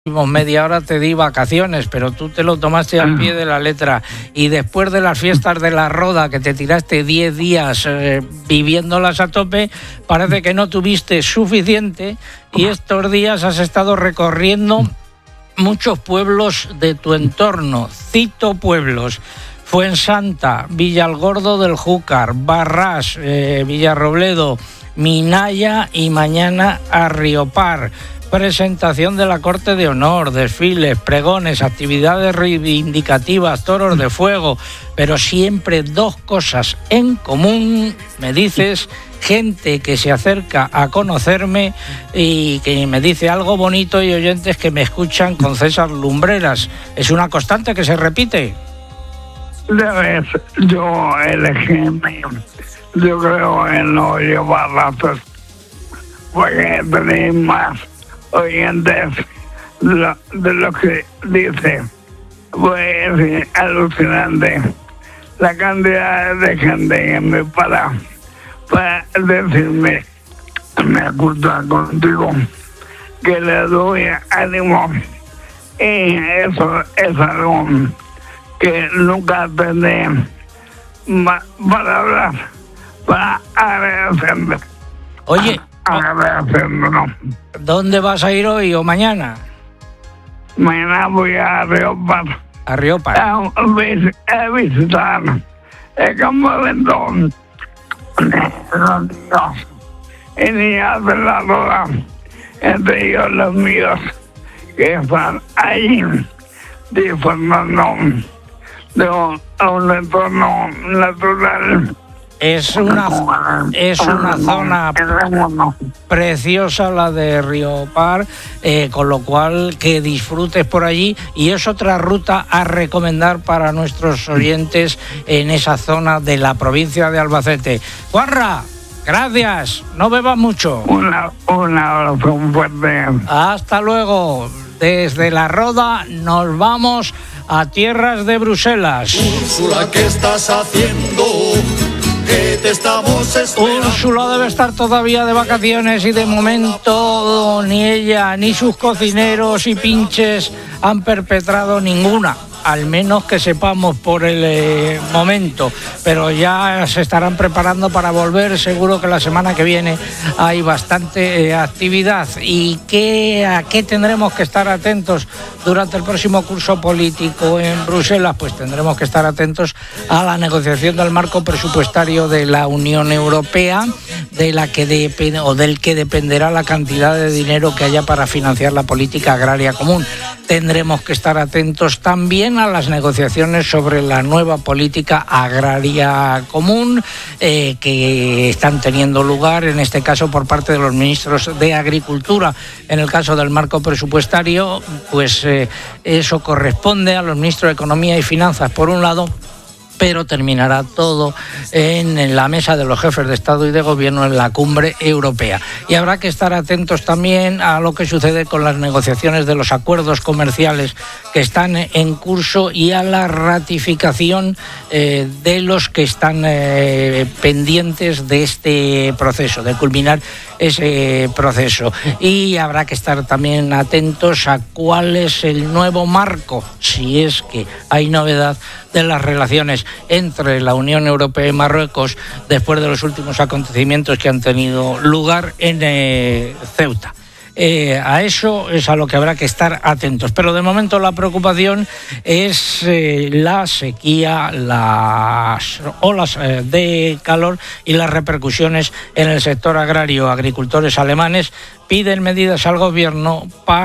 media hora te di vacaciones, pero tú te lo tomaste al pie de la letra y después de las fiestas de la Roda, que te tiraste 10 días viviéndolas a tope, parece que no tuviste suficiente y estos días has estado recorriendo muchos pueblos de tu entorno. Cito pueblos: Fuensanta, Villalgordo del Júcar, Barrás, Villarrobledo, Minaya y mañana Arriopar. Presentación de la Corte de Honor, desfiles, pregones, actividades reivindicativas, toros de fuego, pero siempre dos cosas en común, me dices: gente que se acerca a conocerme y que me dice algo bonito, y oyentes que me escuchan con César Lumbreras. ¿Es una constante que se repite? Debes, yo elegí, yo creo en no llevar porque tenéis más oyentes de lo que dice. Pues es alucinante la cantidad de gente que me para decirme: me gusta contigo, que le doy ánimo, y eso es algo que nunca tendré para hablar, para agradecerme. Oye, ¿dónde vas a ir hoy o mañana? Mañana voy a Arriopar. ¿A Arriopar? A visitar el campamento de los niños y niñas de la Roda, entre ellos los míos, que están allí disfrutando de un entorno natural. Es una zona preciosa la de Arriopar, con lo cual que disfrutes por allí, y es otra ruta a recomendar para nuestros oyentes en esa zona de la provincia de Albacete. Juanra, gracias, no bebas mucho. Un abrazo fuerte. Hasta luego. Desde la Roda nos vamos a tierras de Bruselas. Úrsula, ¿qué estás haciendo? Que te estamos esperando. Úrsula debe estar todavía de vacaciones y de momento ni ella ni sus cocineros y pinches han perpetrado ninguna, al menos que sepamos por el momento, pero ya se estarán preparando para volver. Seguro que la semana que viene hay bastante actividad. ¿Y a qué tendremos que estar atentos durante el próximo curso político en Bruselas? Pues tendremos que estar atentos a la negociación del marco presupuestario de la Unión Europea, del que dependerá la cantidad de dinero que haya para financiar la política agraria común. Tendremos que estar atentos también a las negociaciones sobre la nueva política agraria común, que están teniendo lugar, en este caso por parte de los ministros de Agricultura. En el caso del marco presupuestario, pues eso corresponde a los ministros de Economía y Finanzas por un lado, pero terminará todo en la mesa de los jefes de Estado y de Gobierno en la cumbre europea. Y habrá que estar atentos también a lo que sucede con las negociaciones de los acuerdos comerciales que están en curso y a la ratificación de los que están pendientes de este proceso, de culminar ese proceso. Y habrá que estar también atentos a cuál es el nuevo marco, si es que hay novedad, de las relaciones entre la Unión Europea y Marruecos después de los últimos acontecimientos que han tenido lugar en Ceuta. A eso es a lo que habrá que estar atentos. Pero de momento la preocupación es la sequía, las olas de calor y las repercusiones en el sector agrario. Agricultores alemanes piden medidas al gobierno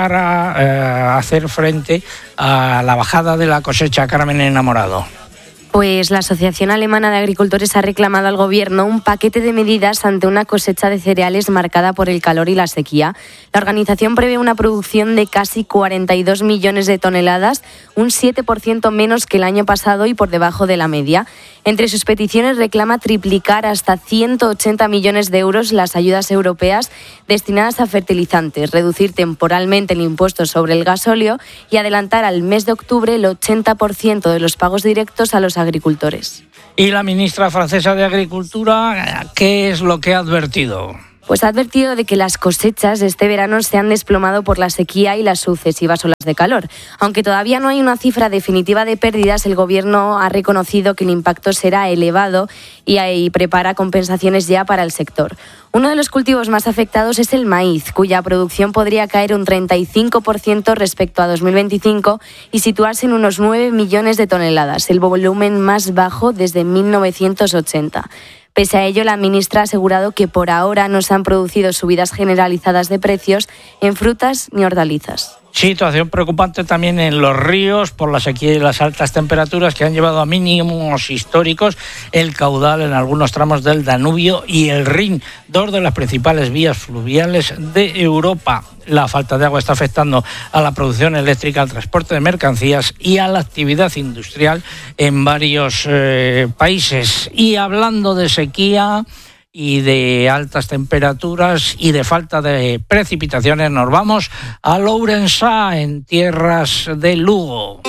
para hacer frente a la bajada de la cosecha. Carmen Enamorado. Pues la Asociación Alemana de Agricultores ha reclamado al Gobierno un paquete de medidas ante una cosecha de cereales marcada por el calor y la sequía. La organización prevé una producción de casi 42 millones de toneladas, un 7% menos que el año pasado y por debajo de la media. Entre sus peticiones reclama triplicar hasta 180 millones de euros las ayudas europeas destinadas a fertilizantes, reducir temporalmente el impuesto sobre el gasóleo y adelantar al mes de octubre el 80% de los pagos directos a los agricultores. ¿Y la ministra francesa de Agricultura qué es lo que ha advertido? Pues ha advertido de que las cosechas de este verano se han desplomado por la sequía y las sucesivas olas de calor. Aunque todavía no hay una cifra definitiva de pérdidas, el Gobierno ha reconocido que el impacto será elevado y prepara compensaciones ya para el sector. Uno de los cultivos más afectados es el maíz, cuya producción podría caer un 35% respecto a 2025 y situarse en unos 9 millones de toneladas, el volumen más bajo desde 1980. Pese a ello, la ministra ha asegurado que por ahora no se han producido subidas generalizadas de precios en frutas ni hortalizas. Situación preocupante también en los ríos por la sequía y las altas temperaturas que han llevado a mínimos históricos el caudal en algunos tramos del Danubio y el Rin, dos de las principales vías fluviales de Europa. La falta de agua está afectando a la producción eléctrica, al transporte de mercancías y a la actividad industrial en varios países. Y hablando de sequía y de altas temperaturas y de falta de precipitaciones, nos vamos a Lourensá, en tierras de Lugo.